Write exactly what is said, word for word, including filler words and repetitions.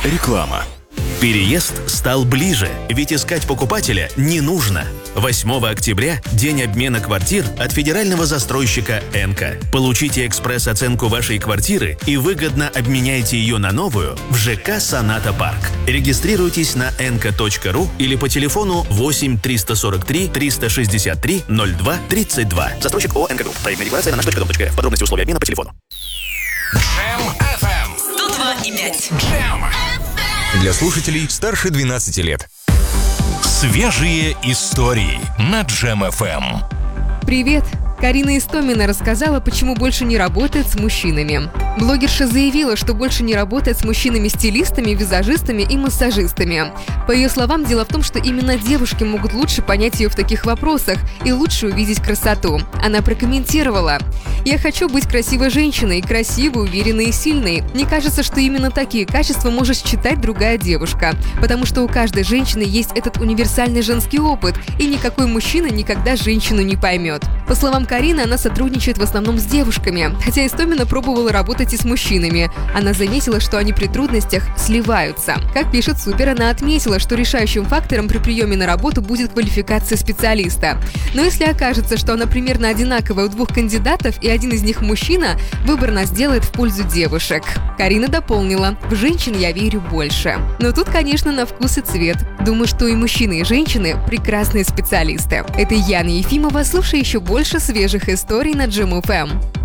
Реклама. Переезд стал ближе, ведь искать покупателя не нужно. восьмого октября – день обмена квартир от федерального застройщика «Энка». Получите экспресс-оценку вашей квартиры и выгодно обменяйте ее на новую в ЖК «Соната Парк». Регистрируйтесь на энка точка ру или по телефону восемь триста сорок три триста шестьдесят три ноль два тридцать два. Застройщик ООО «Энка Групп». Проектная декларация на наш точка дом точка рф. Подробности условия обмена по телефону. Джем эф эм сто два и пять. Джем. Для слушателей старше двенадцати лет. Свежие истории на Джем эф эм. Привет! Карина Истомина рассказала, почему больше не работает с мужчинами. Блогерша заявила, что больше не работает с мужчинами-стилистами, визажистами и массажистами. По ее словам, дело в том, что именно девушки могут лучше понять ее в таких вопросах и лучше увидеть красоту. Она прокомментировала: «Я хочу быть красивой женщиной, красивой, уверенной и сильной. Мне кажется, что именно такие качества может считать другая девушка, потому что у каждой женщины есть этот универсальный женский опыт, и никакой мужчина никогда женщину не поймет». По словам Карины, она сотрудничает в основном с девушками, хотя Истомина пробовала работать и с мужчинами. Она заметила, что они при трудностях сливаются. Как пишет Супер, она отметила, что решающим фактором при приеме на работу будет квалификация специалиста. Но если окажется, что она примерно одинаковая у двух кандидатов и один из них мужчина, выбор она сделает в пользу девушек. Карина дополнила: «В женщин я верю больше». Но тут, конечно, на вкус и цвет. Думаю, что и мужчины, и женщины – прекрасные специалисты. Это Яна Ефимова. Слушай еще больше свежих историй на Джем эф эм.